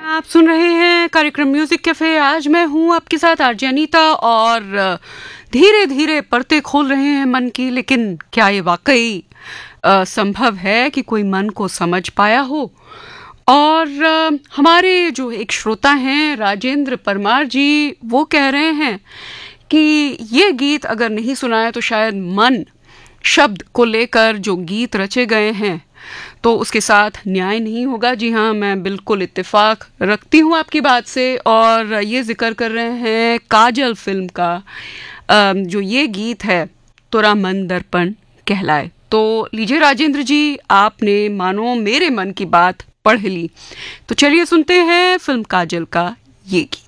आप सुन रहे हैं कार्यक्रम म्यूजिक कैफे। आज मैं हूं आपके साथ आरजे अनीता और धीरे धीरे पर्दे खोल रहे हैं मन की। लेकिन क्या ये वाकई संभव है कि कोई मन को समझ पाया हो? और हमारे जो एक श्रोता हैं राजेंद्र परमार जी, वो कह रहे हैं कि ये गीत अगर नहीं सुनाया तो शायद मन शब्द को लेकर जो गीत रचे गए हैं तो उसके साथ न्याय नहीं होगा। जी हाँ, मैं बिल्कुल इत्तेफाक रखती हूँ आपकी बात से। और ये जिक्र कर रहे हैं काजल फिल्म का जो ये गीत है, तोरा मन दर्पण कहलाए। तो लीजिए राजेंद्र जी, आपने मानो मेरे मन की बात पढ़ ली। तो चलिए सुनते हैं फिल्म काजल का ये गीत।